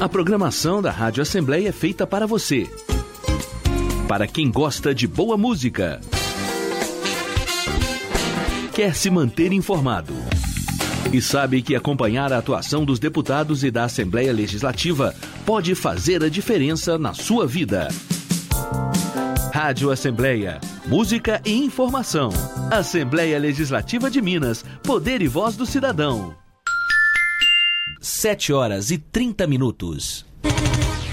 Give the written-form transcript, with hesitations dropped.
A programação da Rádio Assembleia é feita para você. Para quem gosta de boa música. Quer se manter informado. E sabe que acompanhar a atuação dos deputados e da Assembleia Legislativa pode fazer a diferença na sua vida. Rádio Assembleia, música e informação. Assembleia Legislativa de Minas, poder e voz do cidadão. 7 horas e 30 minutos.